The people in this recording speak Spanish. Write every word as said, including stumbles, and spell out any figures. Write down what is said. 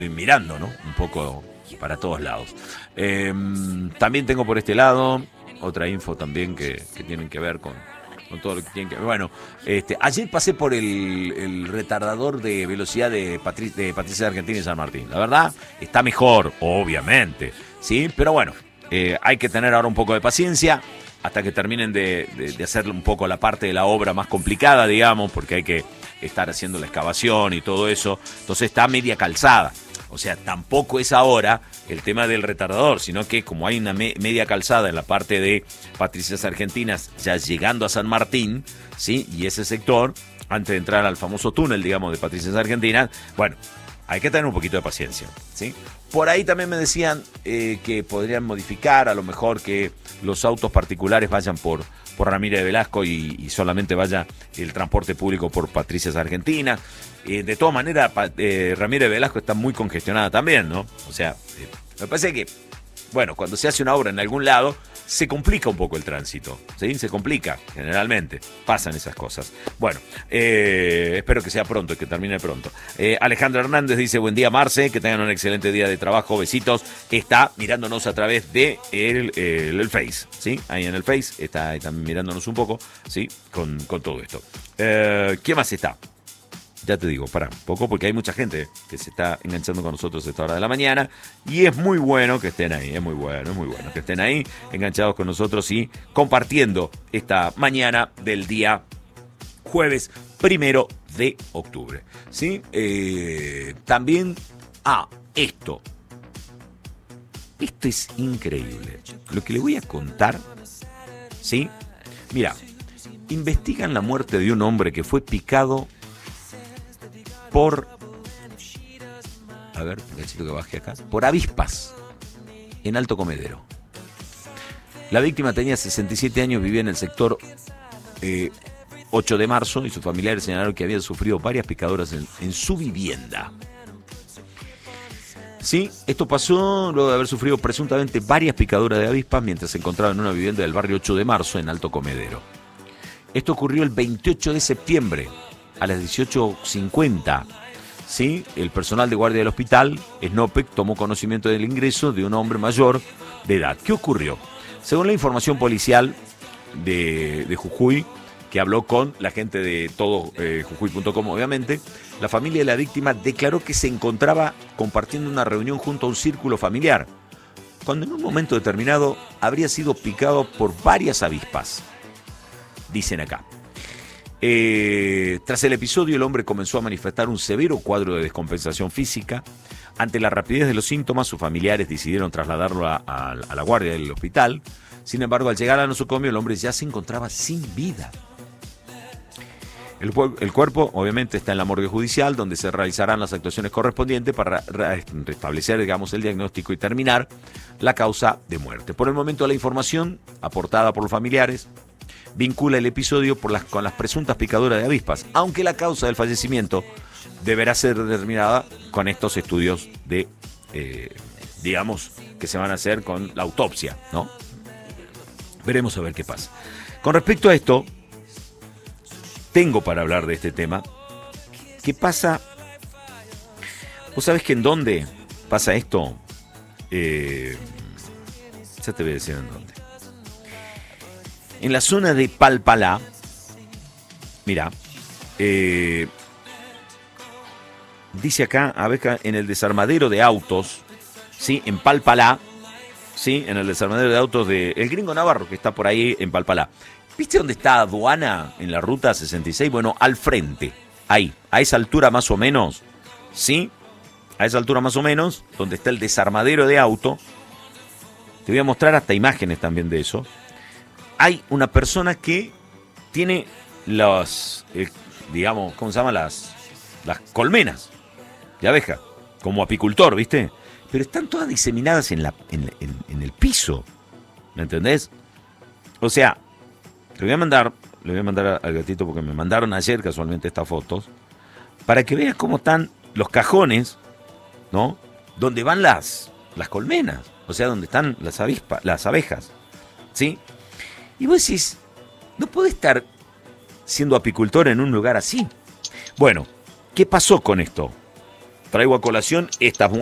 mirando, ¿no? Un poco para todos lados. Eh, también tengo por este lado otra info también que, que tienen que ver con, con todo lo que tienen que ver. Bueno, este, ayer pasé por el, el retardador de velocidad de, Patri, de Patricia de Argentina y San Martín. La verdad, está mejor, obviamente, ¿sí? Pero bueno, eh, hay que tener ahora un poco de paciencia hasta que terminen de, de, de hacer un poco la parte de la obra más complicada, digamos, porque hay que estar haciendo la excavación y todo eso. Entonces está media calzada. O sea, tampoco es ahora el tema del retardador, sino que como hay una me- media calzada en la parte de Patricias Argentinas, ya llegando a San Martín, ¿sí? Y ese sector, antes de entrar al famoso túnel, digamos, de Patricias Argentinas, bueno, hay que tener un poquito de paciencia, ¿sí? Por ahí también me decían eh, que podrían modificar, a lo mejor que los autos particulares vayan por, por Ramírez de Velasco y, y solamente vaya el transporte público por Patricias Argentinas. Eh, de todas maneras, eh, Ramírez de Velasco está muy congestionada también, ¿no? O sea, eh, me parece que, bueno, cuando se hace una obra en algún lado, se complica un poco el tránsito, ¿sí? Se complica, generalmente. Pasan esas cosas. Bueno, eh, espero que sea pronto y que termine pronto. Eh, Alejandro Hernández dice, buen día, Marce, que tengan un excelente día de trabajo, besitos. Está mirándonos a través de el, el, el Face, ¿sí? Ahí en el Face, está también mirándonos un poco, ¿sí? Con, con todo esto. Eh, ¿Qué más está? Ya te digo, para un poco, porque hay mucha gente que se está enganchando con nosotros a esta hora de la mañana y es muy bueno que estén ahí, es muy bueno, es muy bueno que estén ahí enganchados con nosotros y compartiendo esta mañana del día jueves primero de octubre. ¿Sí? Eh, también, ah, esto, esto es increíble. Lo que le voy a contar, ¿sí? Mira, investigan la muerte de un hombre que fue picado por, a ver, necesito que baje acá, por avispas en Alto Comedero. La víctima tenía sesenta y siete años, vivía en el sector eh, ocho de marzo y sus familiares señalaron que había sufrido varias picaduras en, en su vivienda. Sí, esto pasó luego de haber sufrido presuntamente varias picaduras de avispas mientras se encontraba en una vivienda del barrio ocho de marzo en Alto Comedero. Esto ocurrió el veintiocho de septiembre. A las dieciocho cincuenta, ¿sí? El personal de guardia del hospital, SNOPEC, tomó conocimiento del ingreso de un hombre mayor de edad. ¿Qué ocurrió? Según la información policial de, de Jujuy, que habló con la gente de todo eh, Jujuy punto com, obviamente, la familia de la víctima declaró que se encontraba compartiendo una reunión junto a un círculo familiar, cuando en un momento determinado habría sido picado por varias avispas. Dicen acá. Eh, tras el episodio, el hombre comenzó a manifestar un severo cuadro de descompensación física. Ante la rapidez de los síntomas, sus familiares decidieron trasladarlo a, a, a la guardia del hospital. Sin embargo, al llegar al nosocomio, el hombre ya se encontraba sin vida. El, el cuerpo, obviamente, está en la morgue judicial, donde se realizarán las actuaciones correspondientes para restablecer, digamos, el diagnóstico y terminar la causa de muerte. Por el momento, la información aportada por los familiares vincula el episodio por las, con las presuntas picaduras de avispas, aunque la causa del fallecimiento deberá ser determinada con estos estudios de, eh, digamos, que se van a hacer con la autopsia, ¿no? Veremos a ver qué pasa. Con respecto a esto, tengo para hablar de este tema. ¿Qué pasa? ¿Vos sabés que en dónde pasa esto? Eh, ya te voy a decir en dónde. En la zona de Palpalá, mira, eh, dice acá, a ver, en el desarmadero de autos, ¿sí? En Palpalá, ¿sí? En el desarmadero de autos de El Gringo Navarro, que está por ahí en Palpalá. ¿Viste dónde está aduana en la ruta sesenta y seis? Bueno, al frente, ahí, a esa altura más o menos, ¿sí? A esa altura más o menos, donde está el desarmadero de auto. Te voy a mostrar hasta imágenes también de eso. Hay una persona que tiene los, eh, digamos, ¿cómo se llama? Las, las colmenas de abeja, como apicultor, ¿viste? Pero están todas diseminadas en, la, en, en, en el piso, ¿me entendés? O sea, le voy a mandar, le voy a mandar al gatito porque me mandaron ayer casualmente estas fotos, para que veas cómo están los cajones, ¿no? Donde van las, las colmenas, o sea, donde están las avispas, las abejas, ¿sí? Y vos decís, no podés estar siendo apicultor en un lugar así. Bueno, ¿qué pasó con esto? traigo a colación estas